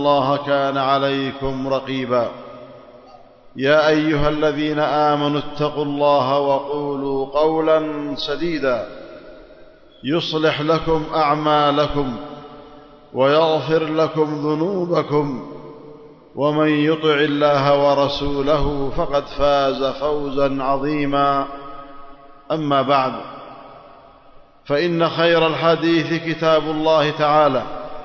الله كان عليكم رقيبا. يا أيها الذين آمنوا اتقوا الله وقولوا قولا سديدا يصلح لكم أعمالكم ويغفر لكم ذنوبكم، ومن يطع الله ورسوله فقد فاز فوزا عظيما. أما بعد، فإن خير الحديث كتاب الله تعالى،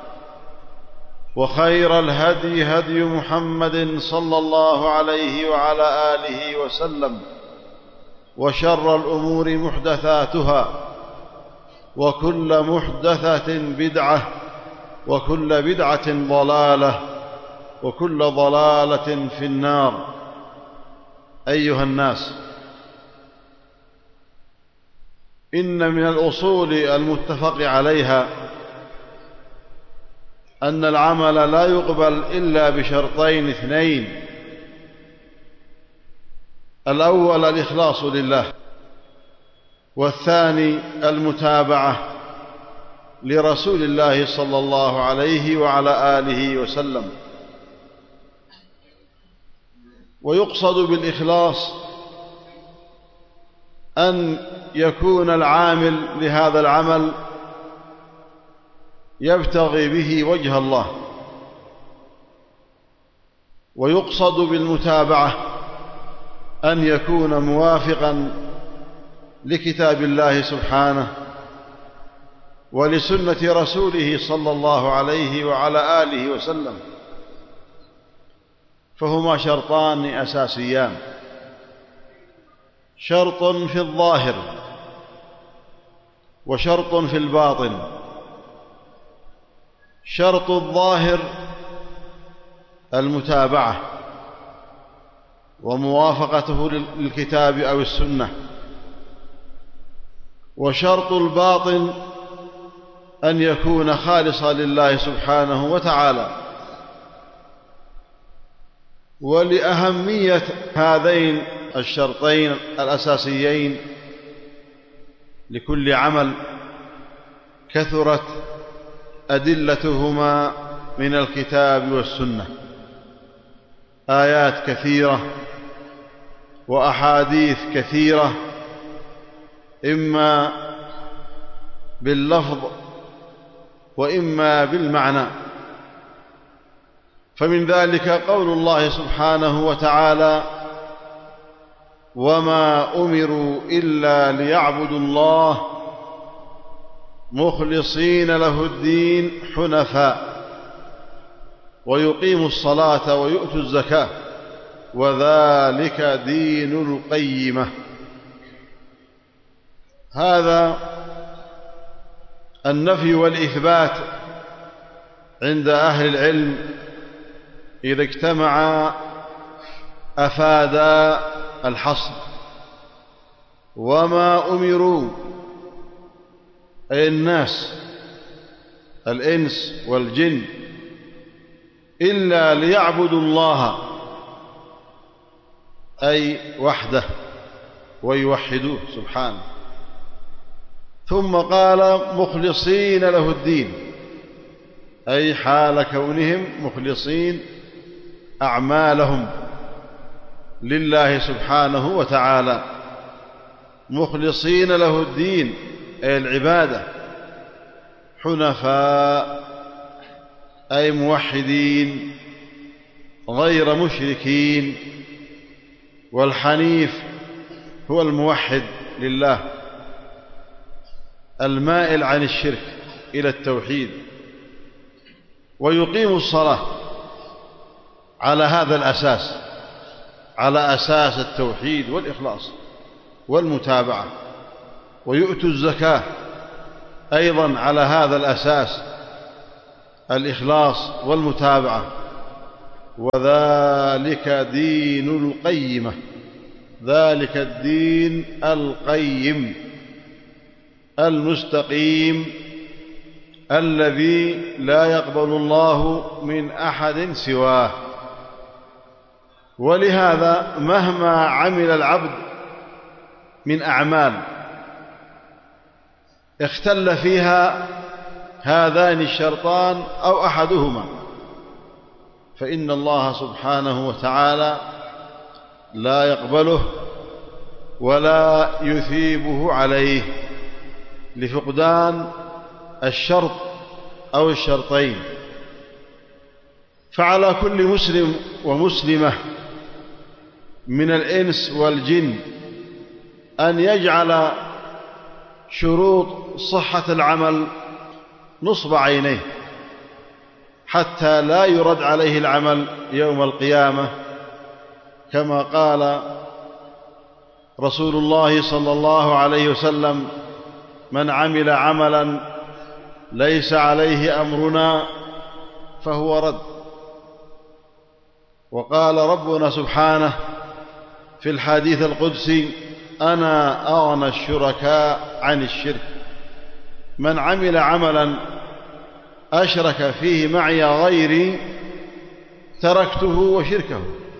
وخير الهدي هدي محمد صلى الله عليه وعلى آله وسلم، وشر الأمور محدثاتها، وكل محدثة بدعة، وكل بدعة ضلالة، وكل ضلالة في النار. أيها الناس، إن من الأصول المتفق عليها أن العمل لا يقبل إلا بشرطين اثنين: الأول الإخلاص لله، والثاني المتابعة لرسول الله صلى الله عليه وعلى آله وسلم. ويقصد بالإخلاص أن يكون العامل لهذا العمل يبتغي به وجه الله. ويقصد بالمتابعة أن يكون موافقا لكتاب الله سبحانه ولسنة رسوله صلى الله عليه وعلى آله وسلم، فهما شرطان أساسيان: شرط في الظاهر وشرط في الباطن. شرط الظاهر المتابعة وموافقته للكتاب أو السنة، وشرط الباطن أن يكون خالصا لله سبحانه وتعالى. ولأهمية هذين الشرطين الأساسيين لكل عمل كثرت أدلتهما من الكتاب والسنة، آيات كثيرة وأحاديث كثيرة، إما باللفظ وإما بالمعنى. فمن ذلك قول الله سبحانه وتعالى: وما أمروا إلا ليعبدوا الله مخلصين له الدين حنفاء ويقيموا الصلاة ويؤتوا الزكاة وذلك دين القيمة. هذا النفي والإثبات عند أهل العلم إذا اجتمعا أفادا الحصر. وما أمروا أي الناس، الإنس والجن، إلا ليعبدوا الله أي وحده ويوحدوه سبحانه. ثم قال مخلصين له الدين، أي حال كونهم مخلصين أعمالهم لله سبحانه وتعالى، مخلصين له الدين أي العبادة، حنفاء أي موحدين غير مشركين. والحنيف هو الموحد لله المائل عن الشرك إلى التوحيد. ويقيم الصلاة على هذا الأساس، على أساس التوحيد والإخلاص والمتابعة. ويؤتوا الزكاة أيضا على هذا الأساس، الإخلاص والمتابعة. وذلك دين القيمة، ذلك الدين القيم المستقيم الذي لا يقبل الله من أحد سواه. ولهذا مهما عمل العبد من أعمال اختل فيها هذان الشرطان أو أحدهما، فإن الله سبحانه وتعالى لا يقبله ولا يثيبه عليه لفقدان الشرط أو الشرطين. فعلى كل مسلم ومسلمة من الإنس والجن أن يجعل شروط صحة العمل نصب عينيه حتى لا يرد عليه العمل يوم القيامة، كما قال رسول الله صلى الله عليه وسلم: من عمل عملا ليس عليه أمرنا فهو رد. وقال ربنا سبحانه في الحديث القدسي: أنا أغنى الشركاء عن الشرك، من عمل عملا أشرك فيه معي غيري تركته وشركه.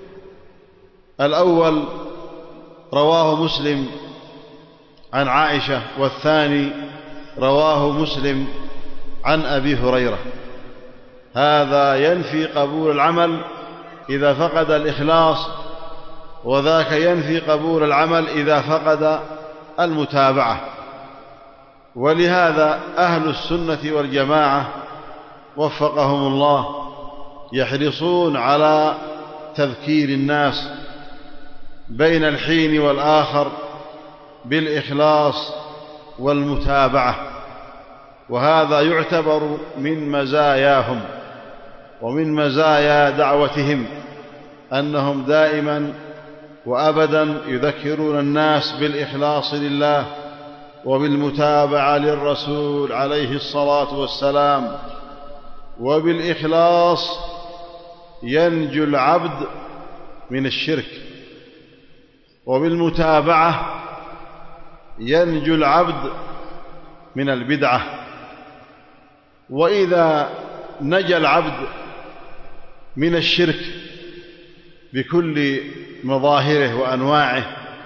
الأول رواه مسلم عن عائشة، والثاني رواه مسلم عن أبي هريرة. هذا ينفي قبول العمل إذا فقد الإخلاص، وذاك ينفي قبول العمل إذا فقد المتابعة. ولهذا أهل السنة والجماعة وفقهم الله يحرصون على تذكير الناس بين الحين والآخر بالإخلاص والمتابعة، وهذا يعتبر من مزاياهم ومن مزايا دعوتهم، أنهم دائما وأبدا يذكرون الناس بالإخلاص لله وبالمتابعة للرسول عليه الصلاة والسلام. وبالإخلاص ينجو العبد من الشرك، وبالمتابعة ينجو العبد من البدعة. وإذا نجا العبد من الشرك بكل مظاهره وأنواعه،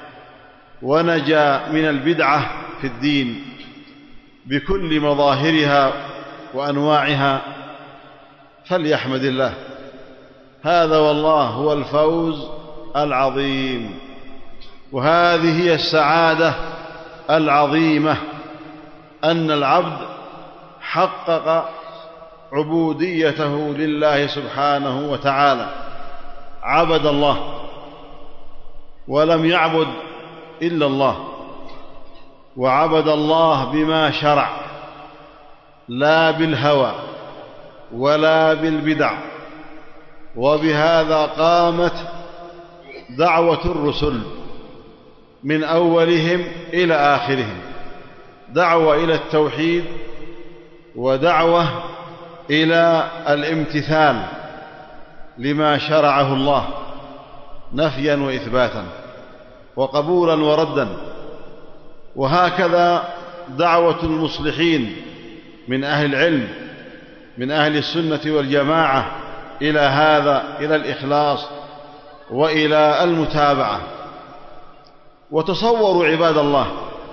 ونجا من البدعة في الدين بكل مظاهرها وأنواعها، فليحمد الله. هذا والله هو الفوز العظيم، وهذه هي السعادة العظيمة، أن العبد حقق عبوديته لله سبحانه وتعالى، عبد الله ولم يعبد إلا الله، وعبد الله بما شرع لا بالهوى ولا بالبدع. وبهذا قامت دعوة الرسل من أولهم إلى آخرهم، دعوة إلى التوحيد ودعوة إلى الامتثال لما شرعه الله نفيا وإثباتا وقبولا وردا. وهكذا دعوة المصلحين من أهل العلم من أهل السنة والجماعة إلى هذا، إلى الإخلاص وإلى المتابعة. وتصوروا عباد الله،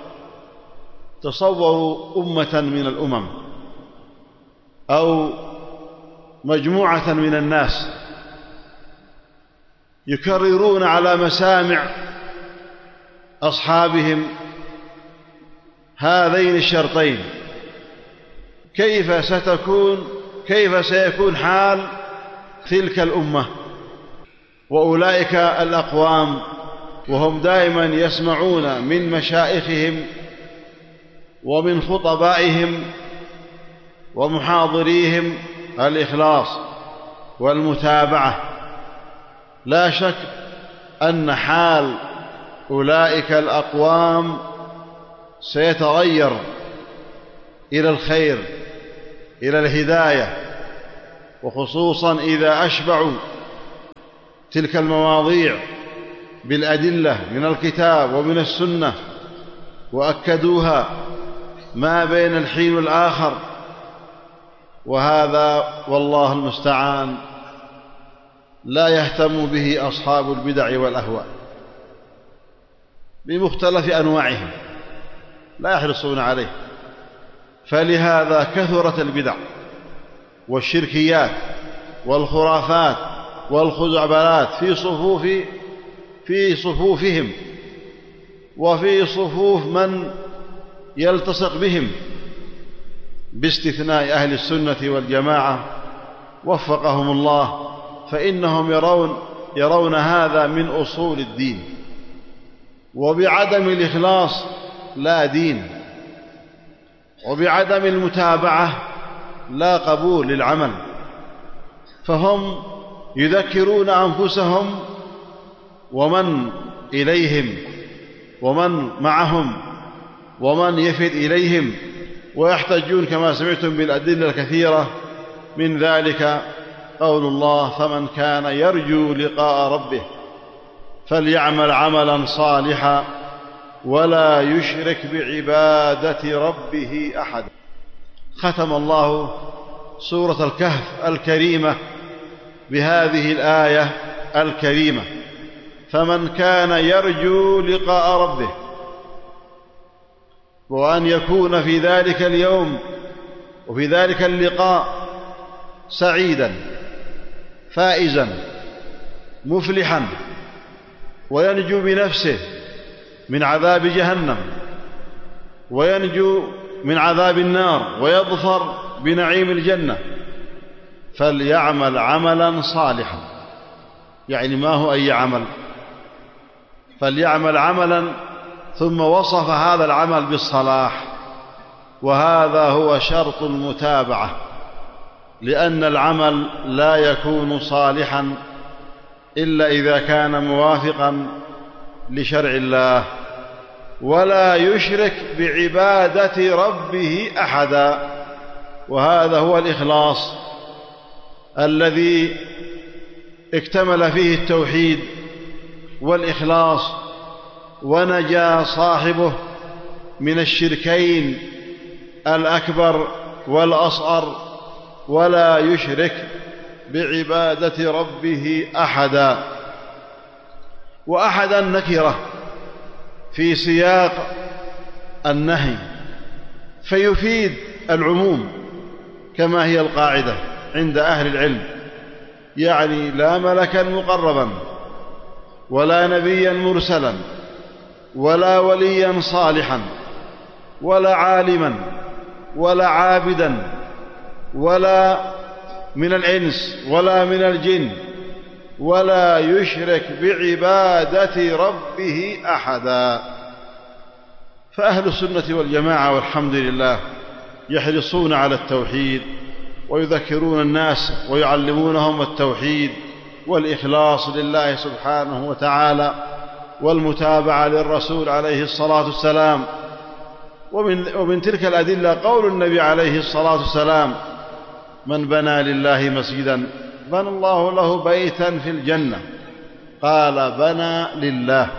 تصوروا أمة من الأمم أو مجموعة من الناس يكررون على مسامع أصحابهم هذين الشرطين، كيف سيكون حال تلك الأمة وأولئك الأقوام، وهم دائما يسمعون من مشائخهم ومن خطبائهم ومحاضريهم الإخلاص والمتابعة. لا شك أن حال أولئك الأقوام سيتغير إلى الخير، إلى الهداية، وخصوصا إذا أشبعوا تلك المواضيع بالأدلة من الكتاب ومن السنة وأكدوها ما بين الحين والآخر. وهذا والله المستعان لا يهتم به أصحاب البدع والأهواء بمختلف أنواعهم، لا يحرصون عليه. فلهذا كثرت البدع والشركيات والخرافات والخزعبلات في صفوفهم وفي صفوف من يلتصق بهم، باستثناء أهل السنة والجماعة وفقهم الله، فإنهم يرون هذا من أصول الدين، وبعدم الإخلاص لا دين، وبعدم المتابعة لا قبول للعمل. فهم يذكرون أنفسهم ومن إليهم ومن معهم ومن يفد إليهم، ويحتجون كما سمعتم بالأدلة الكثيرة، من ذلك قول الله: فمن كان يرجو لقاء ربه فليعمل عملا صالحا ولا يشرك بعبادة ربه أحدا. ختم الله سورة الكهف الكريمة بهذه الآية الكريمة: فمن كان يرجو لقاء ربه، وأن يكون في ذلك اليوم وفي ذلك اللقاء سعيدا فائزا مفلحا، وينجو بنفسه من عذاب جهنم، وينجو من عذاب النار، ويظفر بنعيم الجنة، فليعمل عملا صالحا. يعني ما هو أي عمل؟ فليعمل عملا، ثم وصف هذا العمل بالصلاح، وهذا هو شرط المتابعة، لأن العمل لا يكون صالحا إلا إذا كان موافقا لشرع الله، ولا يشرك بعبادة ربه أحدا. وهذا هو الإخلاص الذي اكتمل فيه التوحيد والإخلاص، ونجا صاحبه من الشركين الأكبر والأصغر، ولا يشرك بعبادة ربه أحدا. وأحدا نكرة في سياق النهي، فيفيد العموم كما هي القاعدة عند أهل العلم، يعني لا ملكا مقربا ولا نبيا مرسلا ولا وليا صالحا ولا عالما ولا عابدا ولا من الإنس ولا من الجن، ولا يشرك بعبادة ربه أحدا. فأهل السنة والجماعة والحمد لله يحرصون على التوحيد، ويذكرون الناس ويعلمونهم التوحيد والإخلاص لله سبحانه وتعالى، والمتابعة للرسول عليه الصلاة والسلام. ومن تلك الأدلة قول النبي عليه الصلاة والسلام: من بنى لله مسجدا بنى الله له بيتا في الجنة. قال: بنى لله،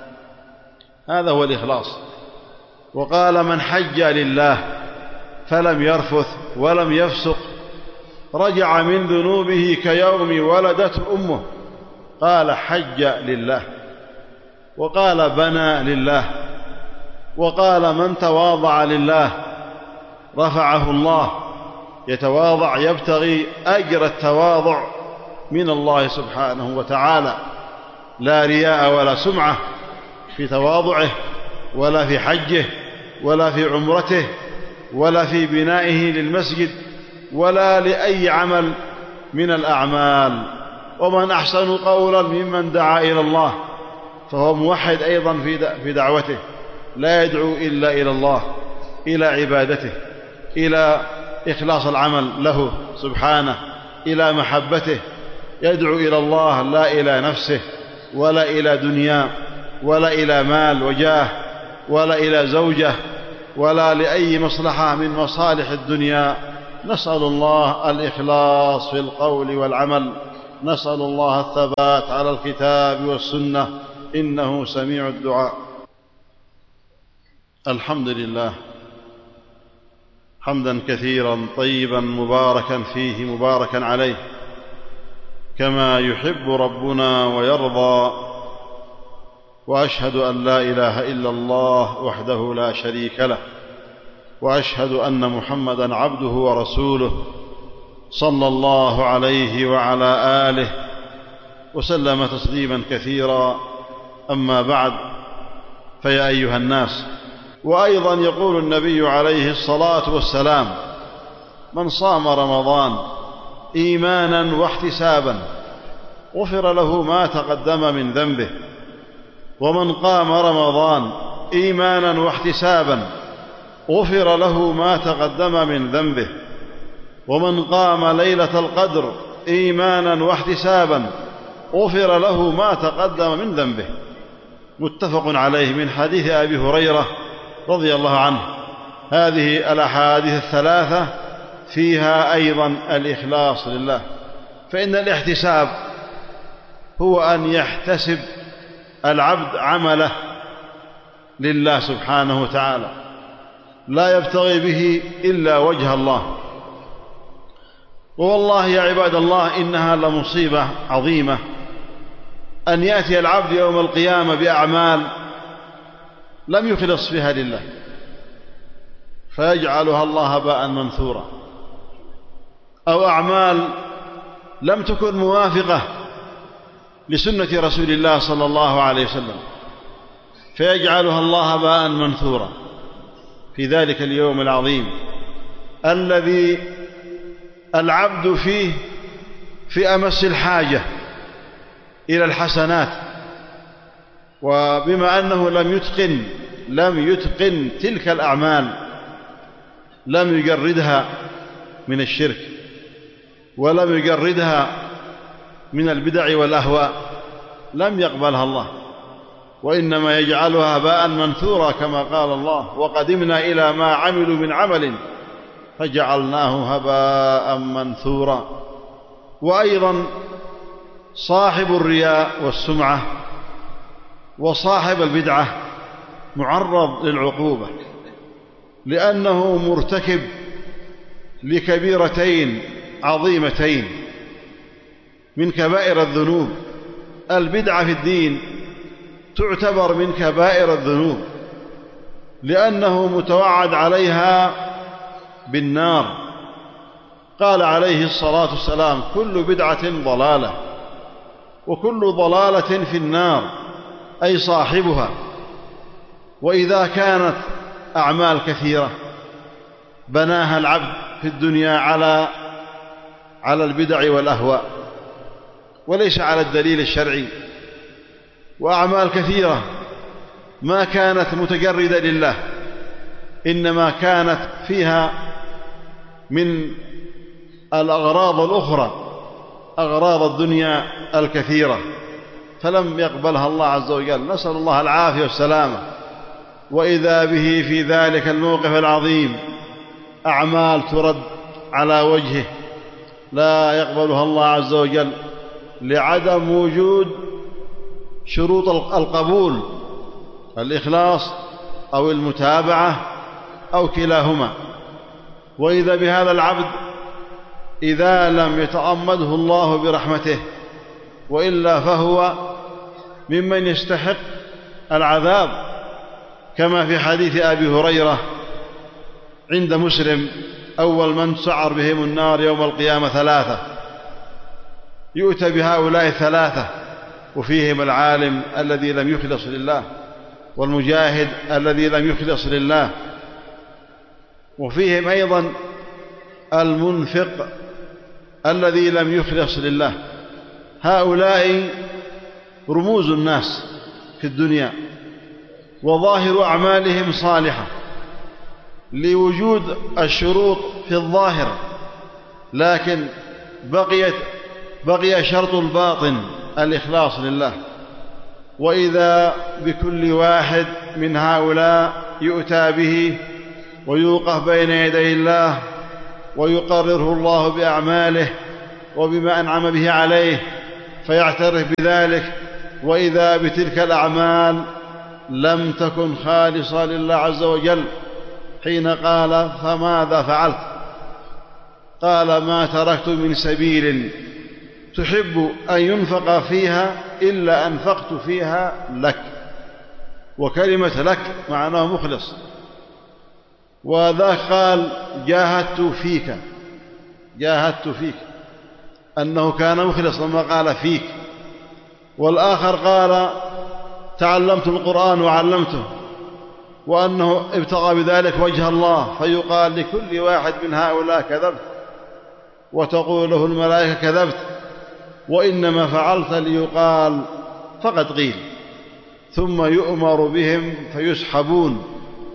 هذا هو الإخلاص. وقال: من حج لله فلم يرفث ولم يفسق رجع من ذنوبه كيوم ولدته أمه. قال: حج لله. وقال: بنى لله. وقال: من تواضع لله رفعه الله. يتواضع، يبتغي أجر التواضع من الله سبحانه وتعالى، لا رياء ولا سمعة في تواضعه، ولا في حجه، ولا في عمرته، ولا في بنائه للمسجد، ولا لأي عمل من الأعمال. ومن أحسن قولا ممن دعا إلى الله، فهو موحد أيضا في دعوته، لا يدعو إلا إلى الله، إلى عبادته، إلى إخلاص العمل له سبحانه، إلى محبته، يدعو إلى الله لا إلى نفسه ولا إلى دنيا ولا إلى مال وجاه ولا إلى زوجة ولا لأي مصلحة من مصالح الدنيا. نسأل الله الإخلاص في القول والعمل، نسأل الله الثبات على الكتاب والسنة، إنه سميع الدعاء. الحمد لله حمدا كثيرا طيبا مباركا فيه مباركا عليه، كما يحب ربنا ويرضى. وأشهد أن لا إله إلا الله وحده لا شريك له، وأشهد أن محمدا عبده ورسوله، صلى الله عليه وعلى آله وسلم تسليما كثيرا. أما بعد، فيا أيها الناس، وأيضا يقول النبي عليه الصلاة والسلام: من صام رمضان إيمانا واحتسابا غفر له ما تقدم من ذنبه، ومن قام رمضان إيمانا واحتسابا غفر له ما تقدم من ذنبه، ومن قام ليلة القدر إيمانا واحتسابا غفر له ما تقدم من ذنبه. متفق عليه، من حديث أبي هريرة رضي الله عنه. هذه الأحاديث الثلاثة فيها أيضا الإخلاص لله، فإن الاحتساب هو أن يحتسب العبد عمله لله سبحانه وتعالى، لا يبتغي به إلا وجه الله. والله يا عباد الله، إنها لمصيبة عظيمة أن يأتي العبد يوم القيامة بأعمال لم يخلص فيها لله، فيجعلها الله هباء منثورا، أو أعمال لم تكن موافقة لسنة رسول الله صلى الله عليه وسلم، فيجعلها الله هباء منثورا في ذلك اليوم العظيم الذي العبد فيه في أمس الحاجة إلى الحسنات. وبما أنه لم يتقن تلك الأعمال، لم يجردها من الشرك، ولم يجردها من البدع والأهواء، لم يقبلها الله، وإنما يجعلها هباء منثورا كما قال الله: وقدمنا إلى ما عملوا من عمل فجعلناه هباء منثورا. وأيضا صاحب الرياء والسمعة وصاحب البدعة معرض للعقوبة، لأنه مرتكب لكبيرتين عظيمتين من كبائر الذنوب. البدعة في الدين تعتبر من كبائر الذنوب، لأنه متوعد عليها بالنار. قال عليه الصلاة والسلام: كل بدعة ضلالة، وكل ضلالة في النار، أي صاحبها. وإذا كانت أعمال كثيرة بناها العبد في الدنيا على البدع والأهواء وليس على الدليل الشرعي، وأعمال كثيرة ما كانت متجردة لله، إنما كانت فيها من الأغراض الأخرى، أغراض الدنيا الكثيرة، فلم يقبلها الله عز وجل، نسأل الله العافية والسلامة. وإذا به في ذلك الموقف العظيم أعمال ترد على وجهه لا يقبلها الله عز وجل لعدم وجود شروط القبول، الإخلاص أو المتابعة أو كلاهما. وإذا بهذا العبد إذا لم يتغمده الله برحمته، وإلا فهو ممن يستحق العذاب، كما في حديث أبي هريرة عند مسلم: أول من تسعر بهم النار يوم القيامة ثلاثة، يؤتى بهؤلاء الثلاثة وفيهم العالم الذي لم يخلص لله، والمجاهد الذي لم يخلص لله، وفيهم أيضا المنفق الذي لم يخلص لله. هؤلاء رموز الناس في الدنيا، وظاهر أعمالهم صالحة لوجود الشروط في الظاهر، لكن بقي شرط الباطن الإخلاص لله. وإذا بكل واحد من هؤلاء يؤتى به ويوقف بين يدي الله ويقرره الله بأعماله وبما أنعم به عليه فيعترف بذلك، وإذا بتلك الأعمال لم تكن خالصة لله عز وجل، حين قال: فماذا فعلت؟ قال: ما تركت من سبيل تحب أن ينفق فيها إلا أنفقت فيها لك. وكلمة لك معناه مخلص. وذاك قال: جاهدت فيك، أنه كان مخلص لما قال فيك، والآخر قال تعلمت القرآن وعلمته، وأنه ابتغى بذلك وجه الله، فيقال لكل واحد من هؤلاء كذبت، وتقول له الملائكة كذبت، وإنما فعلت ليقال فقد قيل. ثم يؤمر بهم فيسحبون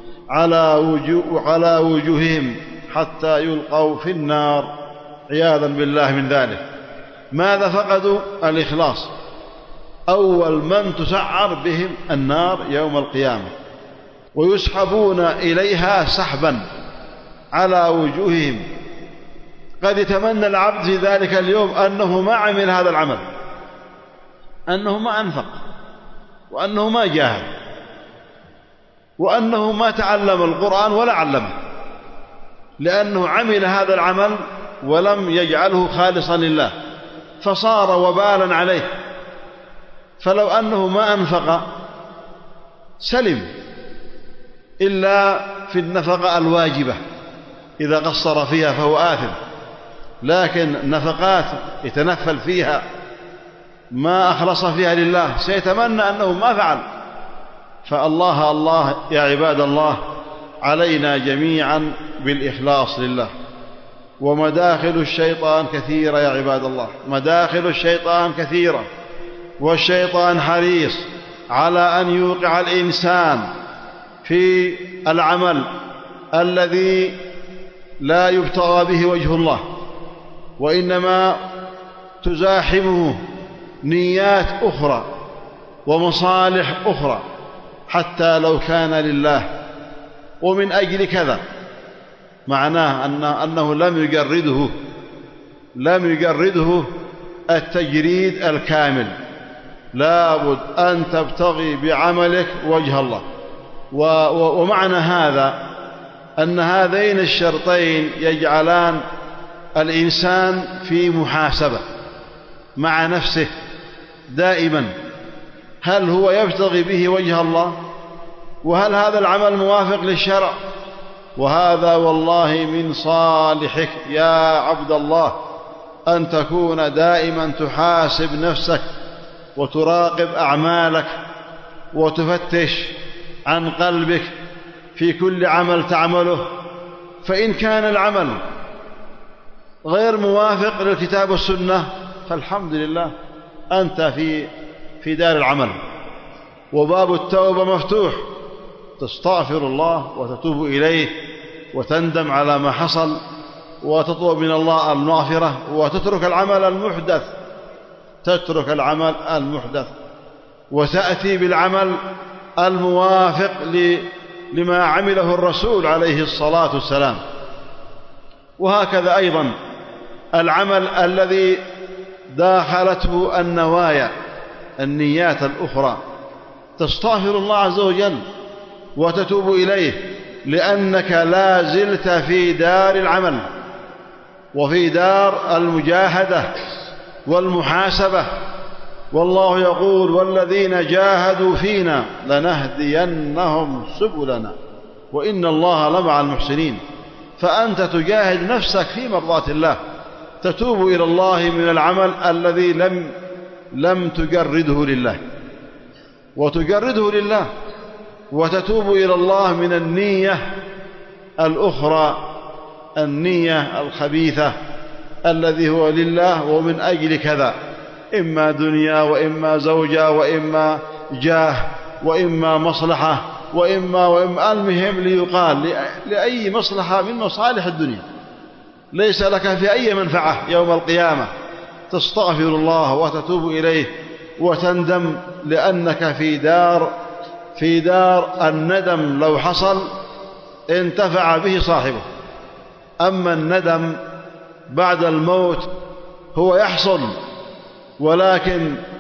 على وجوههم حتى يلقوا في النار عياذا بالله من ذلك. ماذا فقدوا؟ الإخلاص. أول من تسعر بهم النار يوم القيامة، ويسحبون إليها سحبا على وجوههم. قد يتمنى العبد في ذلك اليوم أنه ما عمل هذا العمل، أنه ما أنفق، وأنه ما جاهد، وأنه ما تعلم القرآن ولا علمه، لأنه عمل هذا العمل ولم يجعله خالصا لله، فصار وبالا عليه. فلو أنه ما أنفق سلم، إلا في النفقة الواجبة إذا قصر فيها فهو آثم، لكن نفقات يتنفل فيها ما أخلص فيها لله سيتمنى أنه ما فعل. فالله الله يا عباد الله، علينا جميعا بالإخلاص لله. ومداخل الشيطان كثيرة يا عباد الله، مداخل الشيطان كثيرة، والشيطان حريص على أن يوقع الإنسان في العمل الذي لا يبتغى به وجه الله، وإنما تزاحمه نيات أخرى ومصالح أخرى حتى لو كان لله ومن أجل كذا. معناه أنه لم يجرده التجريد الكامل، لابد أن تبتغي بعملك وجه الله. ومعنى هذا أن هذين الشرطين يجعلان الإنسان في محاسبة مع نفسه دائما، هل هو يبتغي به وجه الله؟ وهل هذا العمل موافق للشرع؟ وهذا والله من صالحك يا عبد الله أن تكون دائما تحاسب نفسك وتراقب أعمالك وتفتش عن قلبك في كل عمل تعمله. فإن كان العمل غير موافق للكتاب والسنة فالحمد لله أنت في دار العمل، وباب التوبة مفتوح، تستغفر الله وتتوب إليه وتندم على ما حصل وتطلب من الله المغفرة، وتترك العمل المحدث وتأتي بالعمل الموافق لما عمله الرسول عليه الصلاة والسلام. وهكذا أيضا العمل الذي داخلته النوايا، النيات الأخرى، تستغفر الله عز وجل وتتوب إليه، لأنك لا زلت في دار العمل وفي دار المجاهدة والمحاسبة. والله يقول والذين جاهدوا فينا لنهدينهم سبلنا وإن الله لمع المحسنين. فأنت تجاهد نفسك في مرضاة الله، تتوب إلى الله من العمل الذي لم تجرده لله، وتجرده لله، وتتوب إلى الله من النية الأخرى، النية الخبيثة الذي هو لله ومن أجل كذا، إما دنيا وإما زوجة وإما جاه وإما مصلحة وإما المهم ليقال لأي مصلحة من مصالح الدنيا ليس لك في أي منفعة يوم القيامة، تستغفر الله وتتوب إليه وتندم، لأنك في دار الندم. لو حصل انتفع به صاحبه، أما الندم بعد الموت هو يحصل ولكن